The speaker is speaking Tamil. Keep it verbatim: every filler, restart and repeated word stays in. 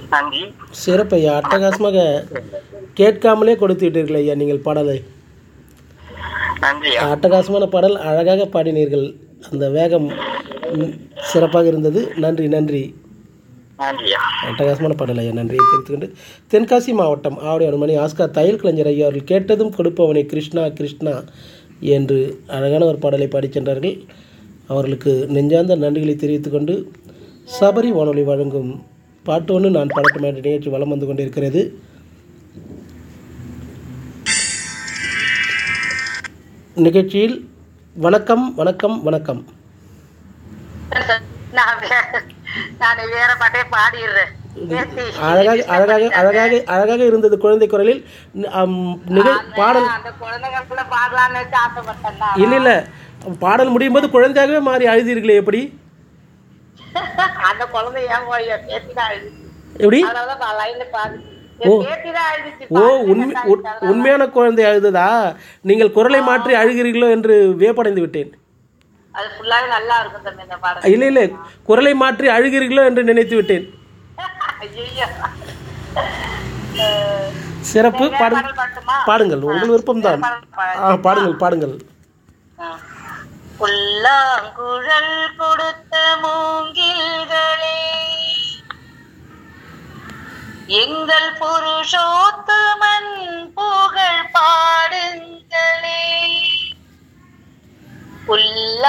நன்றி. சிறப்பு ஐயா, அட்டகாசமாக கேட்காமலே கொடுத்து விட்டீர்கள் ஐயா நீங்கள் பாடலை. நன்றியா. அட்டகாசமான பாடல், அழகாக பாடினீர்கள். அந்த வேகம் ம், சிறப்பாக இருந்தது. நன்றி நன்றி. நன்றியா. அட்டகாசமான பாடல் ஐயா, நன்றியை தெரிவித்துக்கொண்டு தென்காசி மாவட்டம் ஆவடி மணி ஆஸ்கார் தையல் கலைஞர் ஐயா அவர்கள் கேட்டதும் கொடுப்பவனை கிருஷ்ணா கிருஷ்ணா என்று அழகான ஒரு பாடலை பாடிச் சென்றார்கள். அவர்களுக்கு நெஞ்சார்ந்த நன்றிகளை தெரிவித்துக்கொண்டு சபரி வானொலி வழங்கும் பாட்டு ஒன்று நான் பாடட்டும் என்ற நிகழ்ச்சி வலம் வந்து கொண்டிருக்கிறது. நிகழ்ச்சியில் வணக்கம் வணக்கம் வணக்கம். நான் வே- நான் வேற பாட்டே பாடிடுறேன். நேத்தி அழகாக அழகாக அழகாக அழகாக இருந்தது குழந்தை குரலில். அம், நிகழ் பாடல் அந்த குழந்தைகளுக்குள்ள பாடலான்னு வச்சு ஆசைப்பட்டேன் நான். இல்லை இல்லை பாடல் முடியும் போது குழந்தையாகவே மாறி அழுதீர்களே, எப்படி அந்த குழந்தை ஏன் போய் பேத்திதான் அழுதுச்சு. எப்படி? அதனாலதான் நான் லைன்ல பாடு ஓ. பேத்திதான் அழுதுச்சு. ஓ, உண்மை உண்- உண்மையான குழந்தை அழுததா? நீங்கள் குரலை மாற்றி அழுகிறீர்களோ என்று வியப்படைந்து விட்டேன். அது ஃபுல்லாவே நல்லா இருக்கும் தம்பி இந்த பாடல். இல்லை இல்லை குரலை மாற்றி அழுகிறீர்களோ என்று நினைத்து விட்டேன். ஐயையோ. சிறப்பு. வேற பாடு பாடல் பாடட்டுமா? பாடுங்கள், உங்கள் விருப்பம்தான். வேற பாடல் ஆ, பாடுங்கள் பாடுங்கள். புல்லாங்குழல் கொடுத்த மூங்கில்களே, எங்கள் புருஷோத்தமன் புகழ் பாடுங்களே. புல்லா